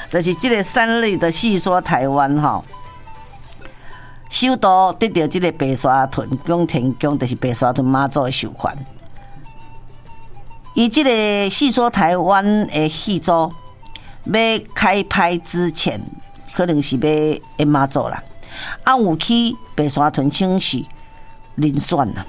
就是这个三类的戏说台湾哈。首都得到这个白沙屯宫天宫，就是白沙屯妈祖的授权。伊这个戏说台湾的戏组要开拍之前，可能是要演妈祖啦。有去白沙屯请示遴选啦，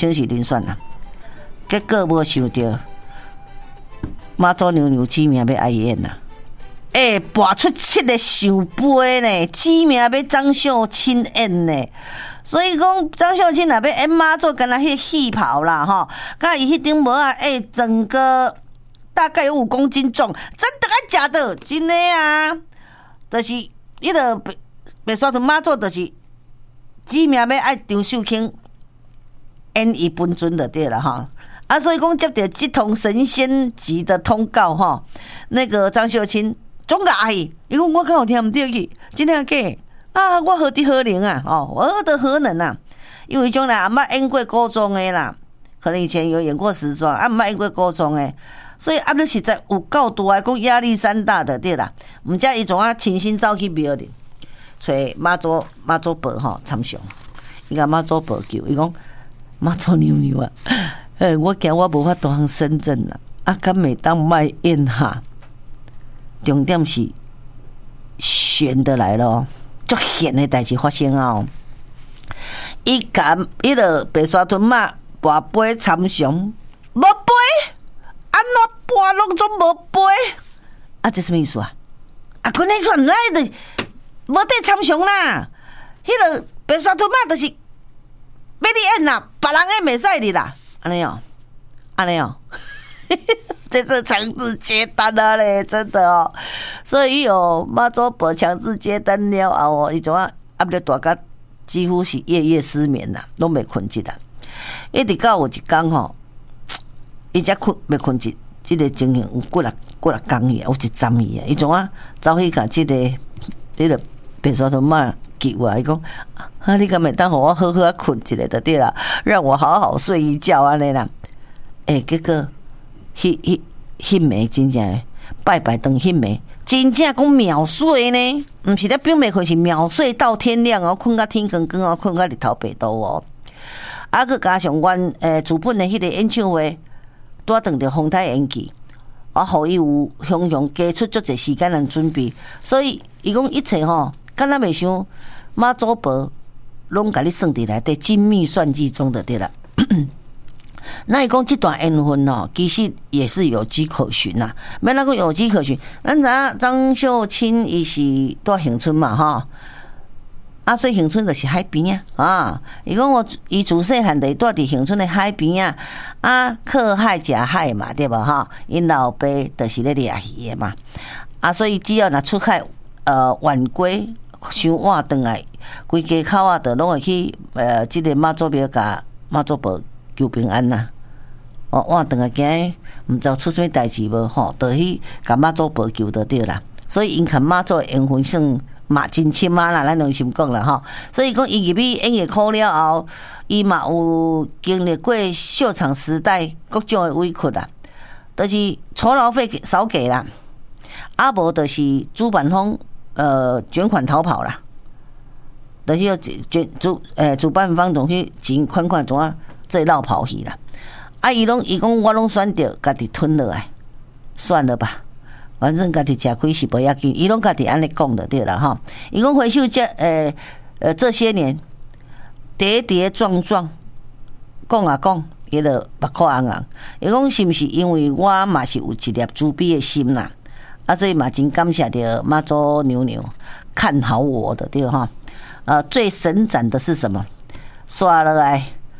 结果无想到妈祖娘娘指名要爱演啦。拔出7个赏杯呢，指名要张秀清演呢，所以讲张秀清若要演妈祖，干那迄戏袍啦吼，甲伊迄顶帽啊，整个大概有5公斤重，真的还假的？真的啊，就是迄个白沙屯妈祖，就是指名要爱张秀清演伊本尊就对了哈。所以讲接到这通神仙级的通告哈，那个张秀清。总个阿姨，伊讲我敢有听唔对去，真正假啊？我何德何能啊？我何德何能啊？因为种啦，毋捌演过古装的啦，可能以前有演过时装，毋捌演过古装的，所以压力实在有够大，讲压力山大的对啦。毋知伊总啊亲身走去庙里，找妈祖婆吼参详，伊甲妈祖婆叫，伊讲妈祖娘娘啊，我惊我无法度通深圳啦，敢袂当卖演下。重点是悬的来了，足悬的代志发生啊！伊甲迄个白沙屯妈跋杯参详，无杯，安怎跋拢总无杯？这什么意思啊？可能看来的无得参详啦。迄个白沙屯妈就是要你演啦，别人演袂使你啦，安尼哦。这是强制接单啊嘞，真的哦。所以妈祖婆强制接单了后伊种压力大到几乎是夜夜失眠啦，拢袂困觉啦。一直到有一天吼，伊才袂困觉，这个情形有几六天去，有一阵去啊。伊种走去甲这个白沙屯妈救我，伊讲你敢袂当互我好好困一下就对啦，让我好好睡一觉安尼啦。结果。迄暝真正拜当迄暝，真正讲秒睡呢，毋是咧表面困，是秒睡到天亮哦，困到天光光哦，困到日头白倒哦。佮加上阮主本的迄个演唱会，拄等着风台演技，互伊有雄加出足侪时间来准备，所以伊讲一切吼，敢若袂想妈祖婆拢甲你算伫内底精密算计中的对啦。那伊讲这段缘分哦，其实也是有迹可循呐。免那个有迹可循，咱知影张秀清伊是住恒春嘛哈，所以恒春就是海边啊。伊讲伊自细汉就住伫恒春的海边靠海食海嘛，对无哈？因老爸就是咧掠鱼的嘛，所以只要若出海晚归伤晚回来，规家口就拢会去这个妈祖庙甲妈祖婆。求平安呐！晚顿啊，惊毋知出什么代志无吼，就去甲妈祖婆求就对啦。所以因甲妈祖的缘分算嘛真深啦，咱良心讲啦吼。所以讲伊入去演艺科了后，伊嘛有经历过秀场时代各种的委屈啦，就是酬劳费少给啦，无就是主办方卷款逃跑啦，就是主办方总去钱款总做绕跑去啦，伊讲我拢选择家己吞落来，算了吧，反正家己吃亏是不要紧，伊拢家己安尼讲就对了哈。伊讲回去这些年跌跌撞撞，讲啊讲，伊就目眶红红。伊讲是毋是因为我嘛是有一粒慈悲的心啦，所以嘛真感谢着妈祖娘娘看好我的对哈。最神展的是什么？刷落来。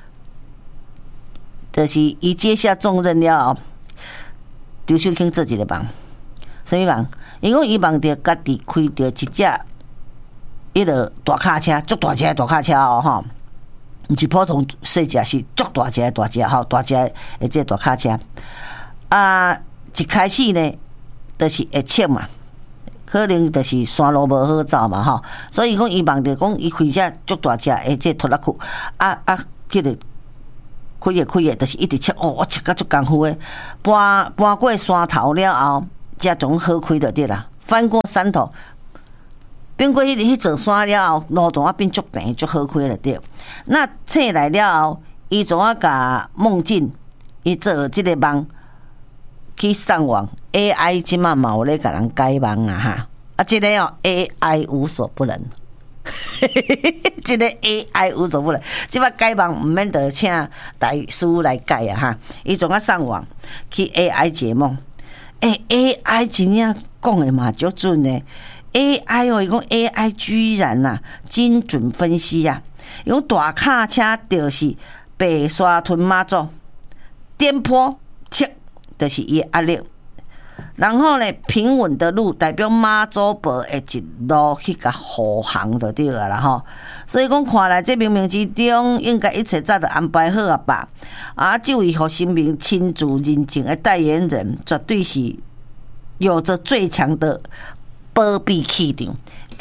就是伊接下重任了后，张秀卿做一个梦，什么梦？伊讲伊梦着家己开着一只迄个大卡车，足大只的大卡车哦，吼，毋是普通细只，是足大只的大只，吼，大只的这大卡车。一开始呢，就是会切嘛，可能就是山路无好走嘛，吼，所以讲伊梦着讲伊开只足大只的这拖拉库，迄个。开的，就是一直切我切到足功夫的，搬过山头了后，才总好开就对啦。 翻过山头，变过去座山了后，路途啊变足平足好开了对。那醒来了后，伊怎啊甲梦境，伊做即个梦去上网 ，AI 即马嘛有咧甲人解梦啊哈，啊即个哦 AI 无所不能。这个 AI 无所不能，即摆解梦毋免得请大师来解啊哈！伊总啊上网去 AI 解梦，AI 真正讲的嘛足准的 ，AI 哦，伊讲 AI 居然呐、精准分析啊，伊讲大卡车就是白沙屯妈祖，颠簸切就是伊压力。然后呢，平稳的路代表妈祖婆会一路去甲护航就对了啦吼。所以讲看来这冥冥之中应该一切早就安排好啊吧。啊，这位互生命亲自认证的代言人，绝对是有着最强的保庇气场。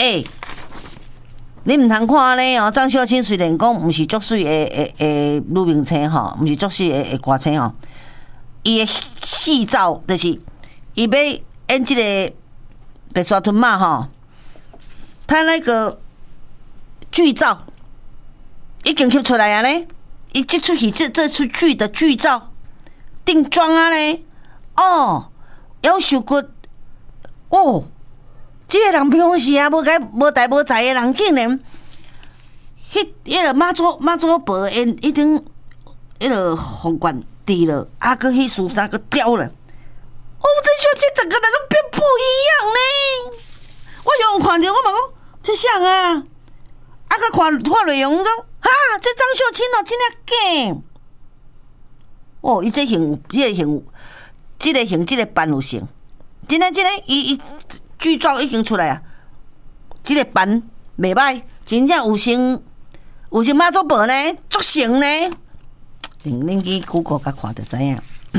你唔通看呢哦，张秀清虽然讲唔是足水的女明星吼，唔是足水的歌星吼，伊的戏照就是。伊要演这个白沙屯妈吼，他那个剧照已经翕出来啊呢，伊这出戏这出剧的剧照定妆啊呢，哦，夭寿骨，哦，这个人平时啊无代无才的人，竟然迄个妈祖婆演一定迄个皇冠低了，啊个迄梳衫个掉了。哦，这小姐整个人都变不一样呢！我用看着，我嘛讲这像啊，啊个看内容中，哈，这张秀清哦，真正假？哦，伊这型，这个班有型，真的，伊剧照已经出来啊，这个班袂歹，真正有型妈祖婆呢，足型呢。恁去 Google 甲看就知影。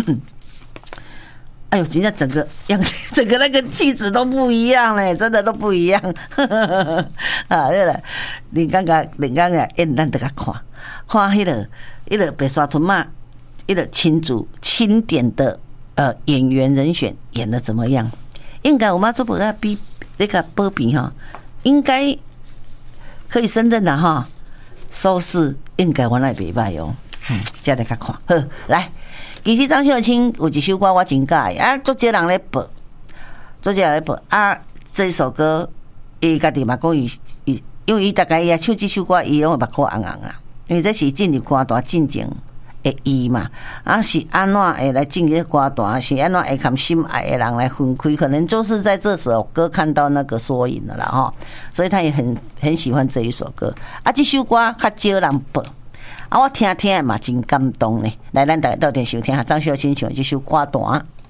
哎呦，真的整个样子，整个那个气质都不一样嘞，真的都不一样。啊，对了，你刚刚演，咱得甲看迄个白沙屯妈，迄个钦点的演员人选演的怎么样？应该我妈做不要比那个波比哈，应该可以胜任的哈，收视应该原来袂歹哦。这来甲看，好来。其实张秀清有一首歌我真喜欢啊，足侪人咧播，啊。这首歌伊家己嘛讲伊，因为伊大概也唱这首歌，伊拢会目眶红红啊。因为这是进入歌坛进前的伊嘛，啊是安怎会来进入歌坛，是安怎会看心爱的人来分开，可能就是在这首歌看到那个缩影了啦吼。所以他也很喜欢这一首歌啊。这首歌较少人播。啊，我听嘛真感动呢。来，咱大家到底收听下张秀清唱这首歌单。